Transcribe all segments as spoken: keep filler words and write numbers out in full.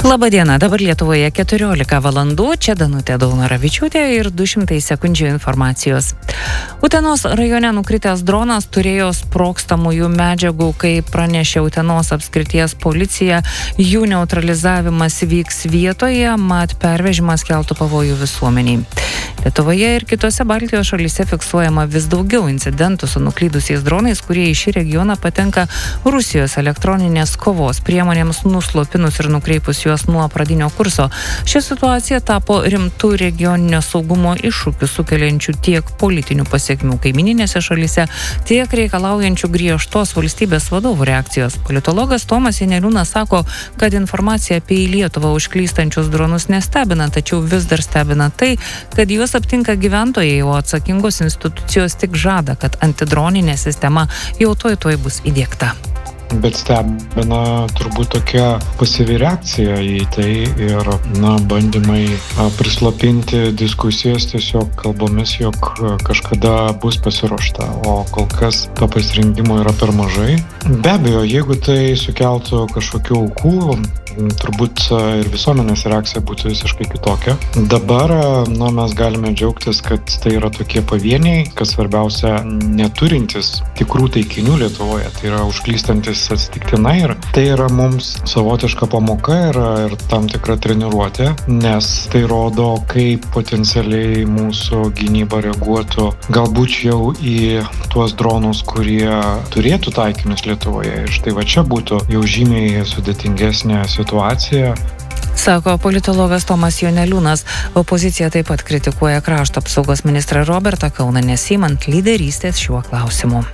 Labadiena, dabar Lietuvoje keturiolika valandų, čia Danutė Daunoravičiūtė ir du šimtai sekundžių informacijos. Utenos rajone nukritęs dronas turėjo sprogstamųjų medžiagų, kai pranešė Utenos apskrities policija, jų neutralizavimas vyks vietoje, mat pervežimas keltų pavojų visuomeniai. Lietuvoje ir kitose Baltijos šalyse fiksuojama vis daugiau incidentų su nuklydusiais dronais, kurie į šį regioną patenka Rusijos elektroninės kovos priemonėms nuslopinus ir nukreipus juos nuo pradinio kurso. Ši situacija tapo rimtų regioninio saugumo iššūkių sukeliančių tiek politinių pasiekmių kaimininėse šalyse, tiek reikalaujančių griežtos valstybės vadovų reakcijos. Politologas Tomas Janeliūnas sako, kad informacija apie į Lietuvą užklystančius dronus nestebina, tačiau vis dar stebina tai, kad juos aptinka gyventojai, o atsakingos institucijos tik žada, kad antidroninė sistema jau tuoj tuoj bus įdiegta. Bet stebina turbūt tokia pasyvi reakcija į tai ir na, bandymai prislopinti diskusijas tiesiog kalbomis, jog kažkada bus pasiruošta, o kol kas to pasirinkimo yra per mažai. Be abejo, jeigu tai sukeltų kažkokių aukų, turbūt ir visuomenės reakcija būtų visiškai kitokia. Dabar na, mes galime džiaugtis, kad tai yra tokie pavieniai, kas svarbiausia neturintis tikrų taikinių Lietuvoje, tai yra užklystantis atsitiktinai ir tai yra mums savotiška pamoka ir, ir tam tikra treniruotė, nes tai rodo, kaip potencialiai mūsų gynyba reaguotų galbūt jau į tuos dronus, kurie turėtų taikinius Lietuvoje. Ir štai va čia būtų jau žymiai sudėtingesnė situacija. Sako politologas Tomas Janeliūnas. Opozicija taip pat kritikuoja krašto apsaugos ministrą Robertą Kauną, nesiimant lyderystės šiuo klausimu.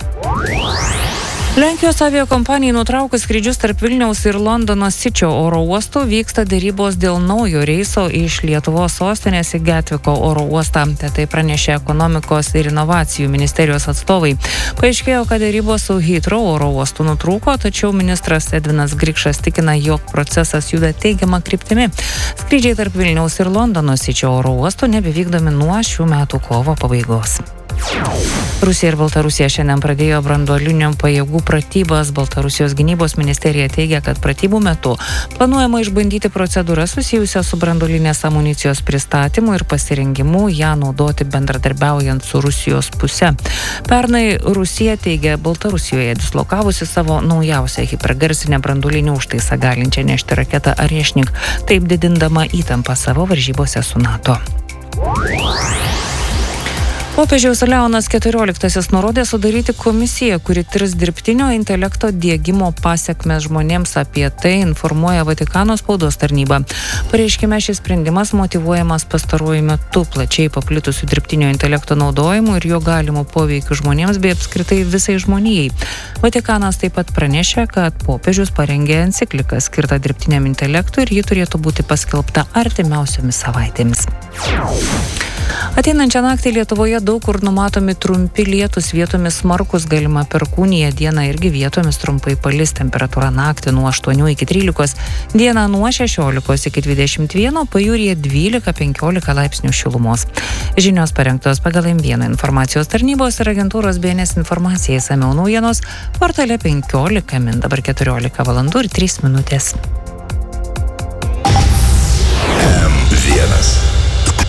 Lenkijos aviakompanijai nutraukus skrydžius tarp Vilniaus ir Londono Sičio oro uostų vyksta dėrybos dėl naujo reiso iš Lietuvos sostinės į Getviko oro uostą. Tai pranešė ekonomikos ir inovacijų ministerijos atstovai. Paaiškėjo, kad dėrybos su Heathrow oro uostu nutrūko, tačiau ministras Edvinas Grikšas tikina, jog procesas juda teigiama kryptimi. Skrydžiai tarp Vilniaus ir Londono Sičio oro uostų nebevykdomi nuo šių metų kovo pabaigos. Rusija ir Baltarusija šiandien pradėjo branduolinių pajėgų pratybas. Baltarusijos gynybos ministerija teigia, kad pratybų metu planuojama išbandyti procedūrą susijusią su branduolinės amunicijos pristatymu ir pasirengimu ją naudoti bendradarbiaujant su Rusijos puse. Pernai Rusija teigia Baltarusijoje dislokavusi savo naujausią hipergarsinę branduolinį užtaisą galinčią nešti raketą Arešnik, taip didindama įtampą savo varžybose su NATO. Popiežiaus Leonas keturioliktasis nurodė sudaryti komisiją, kuri tirs dirbtinio intelekto diegimo pasekmes žmonėms. Apie tai informuoja Vatikano spaudos tarnyba. Pareiškime, šis sprendimas motyvuojamas pastaruoju metu plačiai paplitusių dirbtinio intelekto naudojimu ir jo galimų poveikių žmonėms bei apskritai visai žmonijai. Vatikanas taip pat pranešė, kad popiežius parengė encikliką skirtą dirbtiniam intelektui ir ji turėtų būti paskelbta artimiausiomis savaitėmis. Ateinančią naktį Lietuvoje daug kur numatomi trumpi lietūs, vietomis smarkus, galima perkūnija, dieną irgi vietomis trumpai palis, temperatūra naktį nuo aštuonių iki trylikos, dieną nuo šešiolikos iki dvidešimt vieno, pajūryje dvylika penkiolika laipsnių šilumos. Žinios parengtos pagal M vieną informacijos tarnybos ir agentūros B N S informacija, išsamiau naujienos portale penkiolika min, dabar keturiolika valandų ir trys minutės.